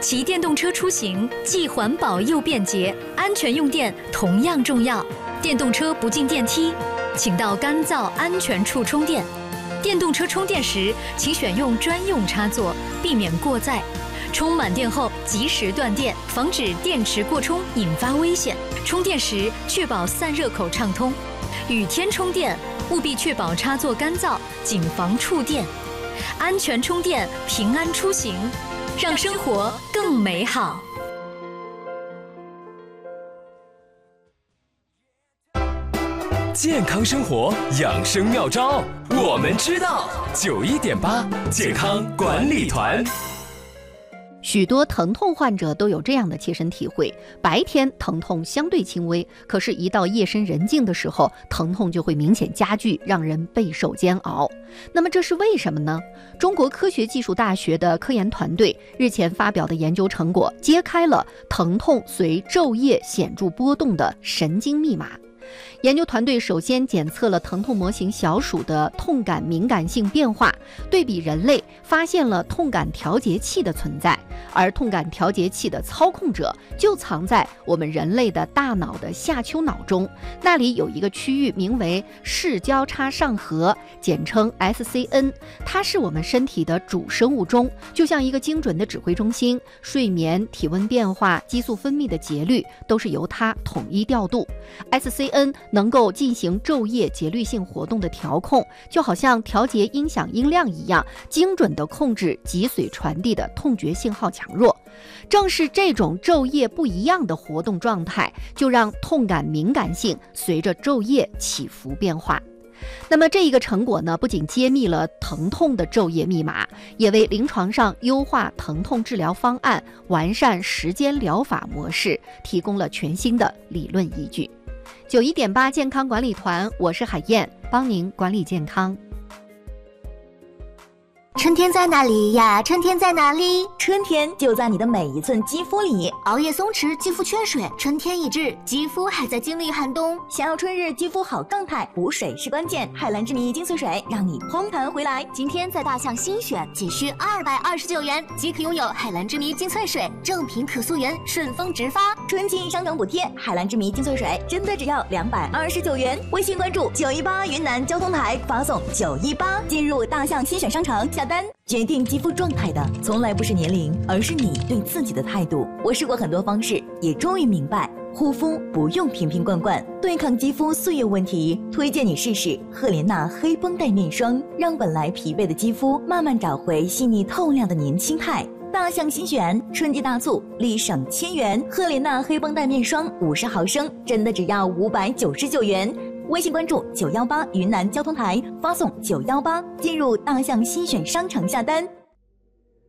骑电动车出行既环保又便捷，安全用电同样重要。电动车不进电梯，请到干燥安全处充电。电动车充电时，请选用专用插座，避免过载。充满电后及时断电，防止电池过充引发危险。充电时确保散热口畅通。雨天充电务必确保插座干燥，谨防触电。安全充电，平安出行，让生活更美好。 健康生活养生妙招，我们知道。91.8健康管理团。 许多疼痛患者都有这样的切身体会，白天疼痛相对轻微，可是一到夜深人静的时候，疼痛就会明显加剧，让人备受煎熬。那么这是为什么呢？中国科学技术大学的科研团队日前发表的研究成果，揭开了疼痛随昼夜显著波动的神经密码。研究团队首先检测了疼痛模型小鼠的痛感敏感性变化，对比人类，发现了痛感调节器的存在，而痛感调节器的操控者就藏在我们人类的大脑的下丘脑中，那里有一个区域名为视交叉上核，简称 SCN， 它是我们身体的主生物钟，就像一个精准的指挥中心，睡眠、体温变化、激素分泌的节律都是由它统一调度。SCN 能够进行昼夜节律性活动的调控，就好像调节音响音量一样，精准地控制脊髓传递的痛觉信号强弱。正是这种昼夜不一样的活动状态，就让痛感敏感性随着昼夜起伏变化。那么这一个成果呢，不仅揭秘了疼痛的昼夜密码，也为临床上优化疼痛治疗方案、完善时间疗法模式提供了全新的理论依据。91.8健康管理团，我是海燕，帮您管理健康。 春天在哪里呀？春天在哪里？ 春天就在你的每一寸肌肤里。 熬夜松弛，肌肤缺水，春天已至，肌肤还在经历寒冬。 想要春日肌肤好状态，补水是关键。海蓝之谜精粹水让你嘭弹回来。 今天在大象新选，仅需229元即可拥有海蓝之谜精粹水，正品可溯源，顺丰直发。 春季商城补贴，海蓝之谜精粹水真的只要229元。微信关注918云南交通台，发送918进入大象新选商城下单。决定肌肤状态的从来不是年龄，而是你对自己的态度。我试过很多方式，也终于明白护肤不用瓶瓶罐罐，对抗肌肤岁月问题，推荐你试试赫莲娜黑绷带面霜，让本来疲惫的肌肤慢慢找回细腻透亮的年轻态。大象新选春季大促，立省1000元，赫莲娜黑绷带面霜50毫升，真的只要599元。微信关注918云南交通台，发送918进入大象新选商城下单。